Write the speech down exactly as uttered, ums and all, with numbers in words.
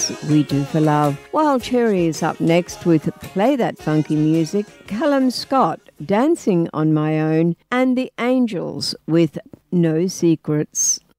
We Do For Love. Wild Cherry is up next with Play That Funky Music, Callum Scott, Dancing on My Own, and The Angels with No Secrets.